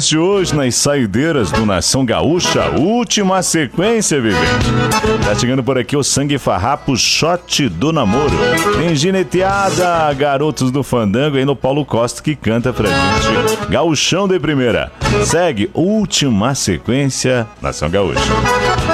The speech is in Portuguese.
de hoje nas saideiras do Nação Gaúcha, última sequência, vivente. Tá chegando por aqui o Sangue Farrapo, Shot do Namoro. Tem gineteada, Garotos do Fandango, aí no Paulo Costa que canta pra gente. Gauchão de primeira. Segue última sequência, Nação Gaúcha.